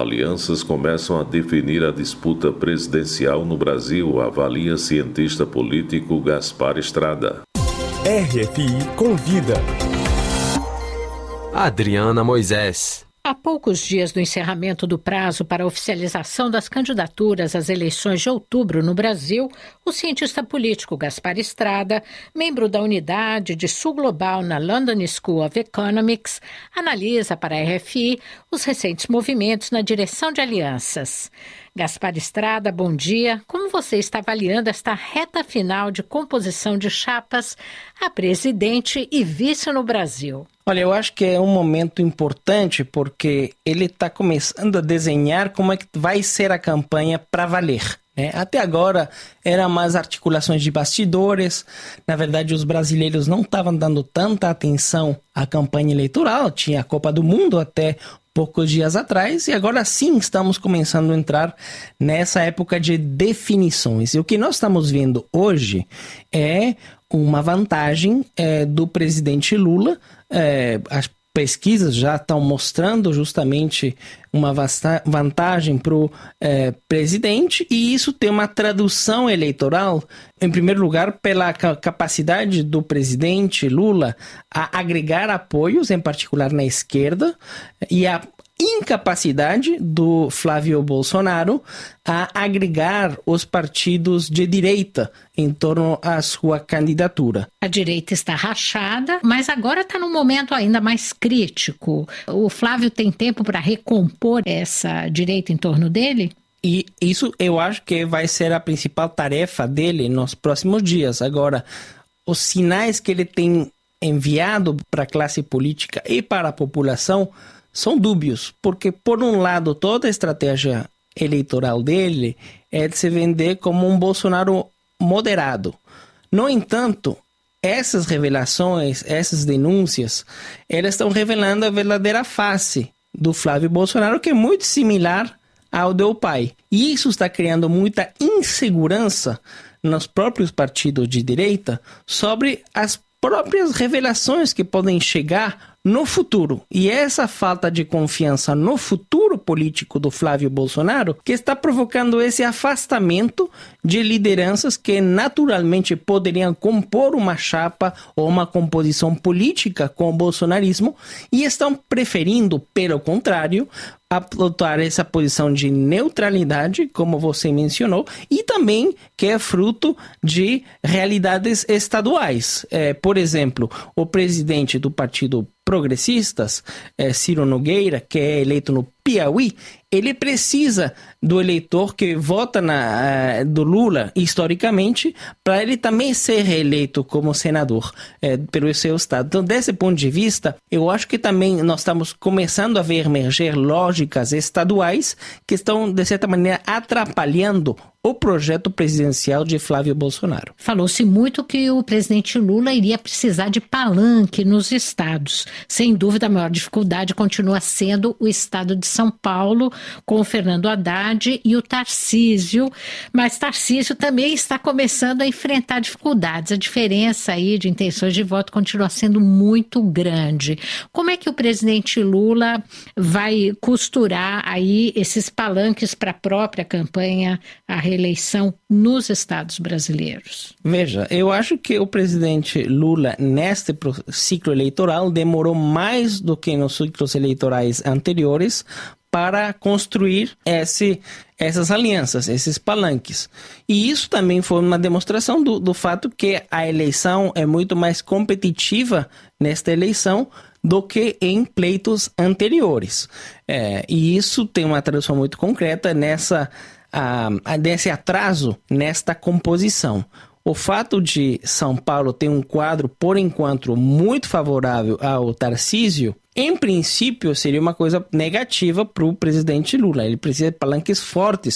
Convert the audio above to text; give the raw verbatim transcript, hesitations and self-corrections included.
alianças começam a definir a disputa presidencial no Brasil, avalia cientista político Gaspar Estrada. R F I Convida. Adriana Moisés. Há poucos dias do encerramento do prazo para a oficialização das candidaturas às eleições de outubro no Brasil, o cientista político Gaspar Estrada, membro da unidade de Sul Global na London School of Economics, analisa para a R F I os recentes movimentos na direção de alianças. Gaspar Estrada, bom dia. Como você está avaliando esta reta final de composição de chapas a presidente e vice no Brasil? Olha, eu acho que é um momento importante porque ele está começando a desenhar como é que vai ser a campanha para valer. Né? Até agora eram mais articulações de bastidores. Na verdade, os brasileiros não estavam dando tanta atenção à campanha eleitoral. Tinha a Copa do Mundo até poucos dias atrás, e agora sim estamos começando a entrar nessa época de definições. E o que nós estamos vendo hoje é uma vantagem é, do presidente Lula. É, as pesquisas já estão mostrando justamente uma vasta vantagem para o é, presidente, e isso tem uma tradução eleitoral, em primeiro lugar, pela capacidade do presidente Lula a agregar apoios, em particular na esquerda, e a incapacidade do Flávio Bolsonaro a agregar os partidos de direita em torno à sua candidatura. A direita está rachada, mas agora está num momento ainda mais crítico. O Flávio tem tempo para recompor essa direita em torno dele? E isso eu acho que vai ser a principal tarefa dele nos próximos dias. Agora, os sinais que ele tem enviado para a classe política e para a população são dúbios, porque, por um lado, toda a estratégia eleitoral dele é de se vender como um Bolsonaro moderado. No entanto, essas revelações, essas denúncias, elas estão revelando a verdadeira face do Flávio Bolsonaro, que é muito similar ao do pai. E isso está criando muita insegurança nos próprios partidos de direita sobre as próprias revelações que podem chegar no futuro. E essa falta de confiança no futuro político do Flávio Bolsonaro que está provocando esse afastamento de lideranças que naturalmente poderiam compor uma chapa ou uma composição política com o bolsonarismo e estão preferindo, pelo contrário, adotar essa posição de neutralidade, como você mencionou, e também que é fruto de realidades estaduais. É, por exemplo, o presidente do Partido Progressistas, é, Ciro Nogueira, que é eleito no Piauí, ele precisa do eleitor que vota na, uh, do Lula, historicamente, para ele também ser reeleito como senador uh, pelo seu estado. Então, desse ponto de vista, eu acho que também nós estamos começando a ver emerger lógicas estaduais que estão, de certa maneira, atrapalhando o projeto presidencial de Flávio Bolsonaro. Falou-se muito que o presidente Lula iria precisar de palanque nos estados. Sem dúvida, a maior dificuldade continua sendo o estado de São Paulo, com o Fernando Haddad e o Tarcísio. Mas Tarcísio também está começando a enfrentar dificuldades. A diferença aí de intenções de voto continua sendo muito grande. Como é que o presidente Lula vai costurar aí esses palanques para a própria campanha, a reeleição nos estados brasileiros? Veja, eu acho que o presidente Lula, neste ciclo eleitoral, demorou mais do que nos ciclos eleitorais anteriores para construir esse, essas alianças, esses palanques. E isso também foi uma demonstração do, do fato que a eleição é muito mais competitiva nesta eleição do que em pleitos anteriores. É, e isso tem uma tradução muito concreta nessa Uh, desse atraso nesta composição. O fato de São Paulo ter um quadro, por enquanto, muito favorável ao Tarcísio, em princípio, seria uma coisa negativa para o presidente Lula. Ele precisa de palanques fortes